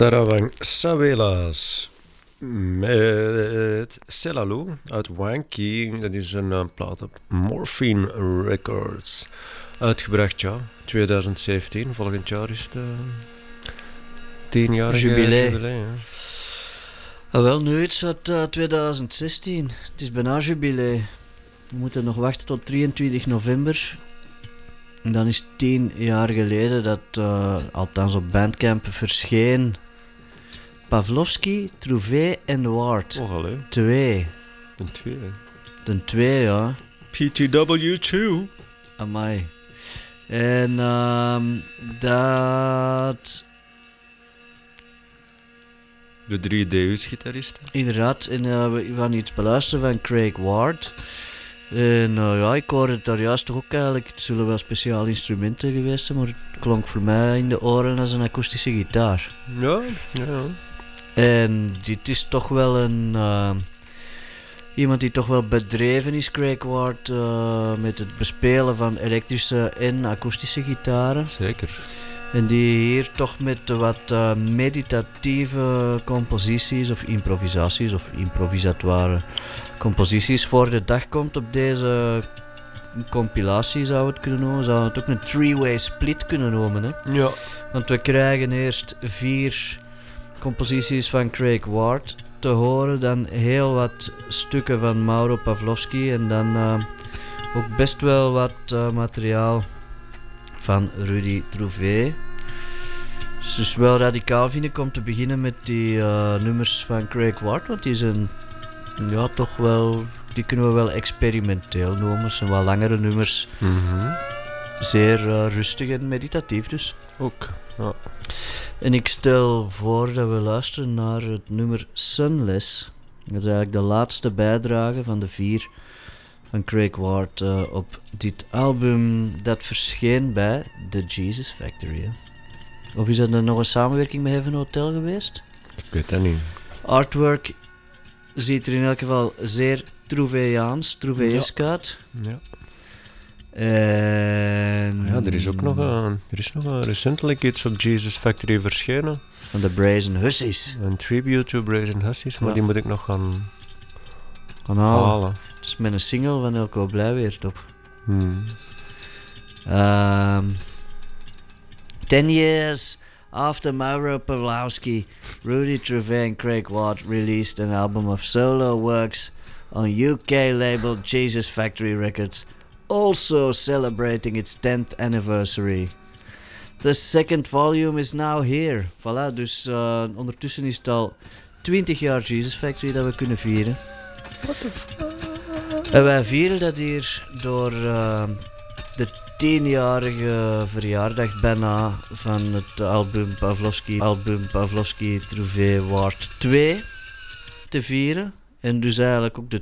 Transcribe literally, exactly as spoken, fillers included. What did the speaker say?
Tarawang Sabelas met Celalou uit Wanky. Dat is een uh, plaat op Morphine Records. Uitgebracht, ja, twintig zeventien. Volgend jaar is het uh, tienjarig jubilee. jubilee ja. Ah, wel, nu iets uit uh, twintig zestien. Het is bijna jubilee. We moeten nog wachten tot drieëntwintig november. En dan is het tien jaar geleden dat, uh, althans op Bandcamp, verscheen Pavlovsky, Trouvé en Ward. Oh, allee. Twee. Een twee, hè. De twee, ja. P T W twee. Amai. En um, dat... De drie Deus-gitaristen. Inderdaad, en uh, we gaan iets beluisteren van Craig Ward. En uh, ja, ik hoorde het daar juist toch ook eigenlijk. Het zullen wel speciale instrumenten geweest zijn, maar het klonk voor mij in de oren als een akoestische gitaar. Ja, ja, ja. En dit is toch wel een... Uh, iemand die toch wel bedreven is, Craig Ward, uh, met het bespelen van elektrische en akoestische gitaren. Zeker. En die hier toch met wat uh, meditatieve composities of improvisaties of improvisatoire composities voor de dag komt op deze compilatie, zou het kunnen noemen. Zou het ook een three-way split kunnen noemen, hè? Ja. Want we krijgen eerst vier composities van Craig Ward te horen, dan heel wat stukken van Mauro Pavlovsky en dan uh, ook best wel wat uh, materiaal van Rudy Trouvé. Dus het is wel radicaal, vind ik, om te beginnen met die uh, nummers van Craig Ward, want die zijn ja, toch wel, die kunnen we wel experimenteel noemen. Het zijn wat langere nummers, Mm-hmm. zeer uh, rustig en meditatief dus. Ook, ja. En ik stel voor dat we luisteren naar het nummer Sunless. Dat is eigenlijk de laatste bijdrage van de vier van Craig Ward uh, op dit album dat verscheen bij The Jesus Factory. Hè. Of is dat er nog een samenwerking met Heaven Hotel geweest? Ik weet dat niet. Artwork ziet er in elk geval zeer Trouvéaans, Trouvéesk uit. Ja. En... Ja, er is ook nog een, er is nog een recentelijk iets op Jesus Factory verschenen. Van de Brazen Hussies. Een tribute to Brazen Hussies, maar Ja. die moet ik nog gaan Gaan halen. halen. Dus met een single van Elko Blijweert op. Hmm. Um, ten years after Mauro Pavlovsky, Rudy Trouvé and Craig Ward released an album of solo works on U K label Jesus Factory Records, also celebrating its tenth anniversary. The second volume is now here. Voilà, dus uh, ondertussen is het al twintig jaar Jesus Factory dat we kunnen vieren. What the fuck? En wij vieren dat hier door uh, de tienjarige verjaardag bijna van het album Pavlovsky, album Pavlovsky Trouvé Ward twee te vieren. En dus eigenlijk ook de